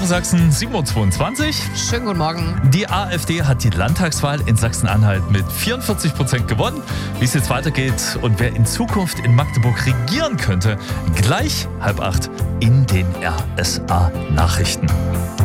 Morgen Sachsen, 7:22 Uhr. Schönen guten Morgen. Die AfD hat die Landtagswahl in Sachsen-Anhalt mit 44% gewonnen. Wie es jetzt weitergeht und wer in Zukunft in Magdeburg regieren könnte, gleich 7:30 in den RSA-Nachrichten.